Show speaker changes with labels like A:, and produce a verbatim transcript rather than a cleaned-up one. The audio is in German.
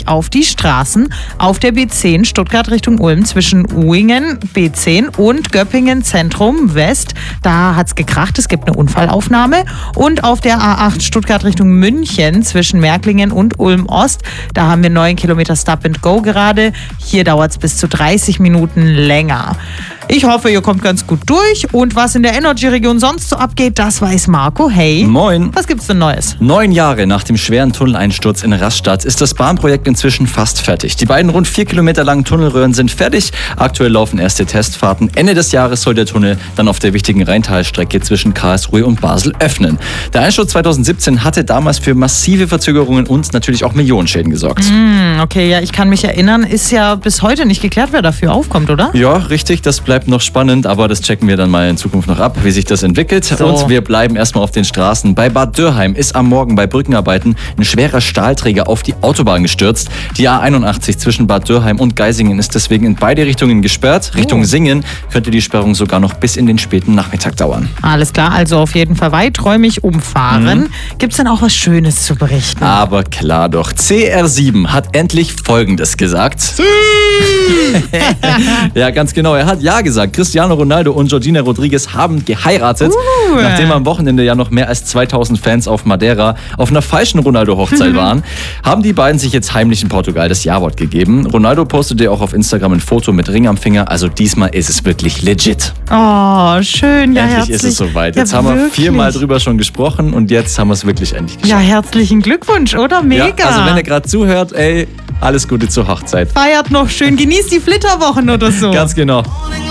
A: nämlich auf die Straßen auf der B zehn Stuttgart Richtung Ulm zwischen Uingen, B zehn und Göppingen Zentrum West. Da hat es gekracht, es gibt eine Unfallaufnahme. Und auf der A acht Stuttgart Richtung München zwischen Märklingen und Ulm Ost, da haben wir neun Kilometer Stop and Go gerade. Hier dauert es bis zu dreißig Minuten länger. Ich hoffe, ihr kommt ganz gut durch. Und was in der Energy-Region sonst so abgeht, das weiß Marco. Hey.
B: Moin.
A: Was gibt's denn Neues?
B: Neun Jahre nach dem schweren Tunneleinsturz in Rastatt ist das Bahnprojekt inzwischen fast fertig. Die beiden rund vier Kilometer langen Tunnelröhren sind fertig. Aktuell laufen erste Testfahrten. Ende des Jahres soll der Tunnel dann auf der wichtigen Rheintalstrecke zwischen Karlsruhe und Basel öffnen. Der Einsturz zweitausendsiebzehn hatte damals für massive Verzögerungen und natürlich auch Millionenschäden gesorgt.
A: Mm, okay, ja, ich kann mich erinnern. Ist ja bis heute nicht geklärt, wer dafür aufkommt, oder?
B: Ja, richtig. Das bleibt noch spannend, aber das checken wir dann mal in Zukunft noch ab, wie sich das entwickelt.
A: So.
B: Und wir bleiben erstmal auf den Straßen. Bei Bad Dürrheim ist am Morgen bei Brückenarbeiten ein schwerer Stahlträger auf die Autobahn gestürzt. Die A einundachtzig zwischen Bad Dürrheim und Geisingen ist deswegen in beide Richtungen gesperrt. Richtung
A: Oh.
B: Singen könnte die Sperrung sogar noch bis in den späten Nachmittag dauern.
A: Alles klar, also auf jeden Fall weiträumig umfahren. Mhm. Gibt's denn auch was Schönes zu berichten?
B: Aber klar doch. C R sieben hat endlich Folgendes gesagt. Ja, ganz genau. Er hat Ja gesagt. Cristiano Ronaldo und Georgina Rodriguez haben geheiratet.
A: Uh.
B: Nachdem am Wochenende ja noch mehr als zweitausend Fans auf Madeira auf einer falschen Ronaldo-Hochzeit waren, haben die beiden sich jetzt heimlich in Portugal das Ja-Wort gegeben. Ronaldo postete auch auf Instagram ein Foto mit Ring am Finger. Also diesmal ist es wirklich legit.
A: Oh, schön. Ja,
B: endlich
A: herzlich.
B: ist es soweit.
A: Ja,
B: Jetzt haben wir
A: wirklich.
B: viermal drüber schon gesprochen und jetzt haben wir es wirklich endlich geschafft.
A: Ja, herzlichen Glückwunsch, oder? Mega.
B: Ja, also wenn ihr gerade zuhört, ey, alles Gute zur Hochzeit.
A: Feiert noch schön, genießt die Flitterwochen oder so.
B: Ganz genau.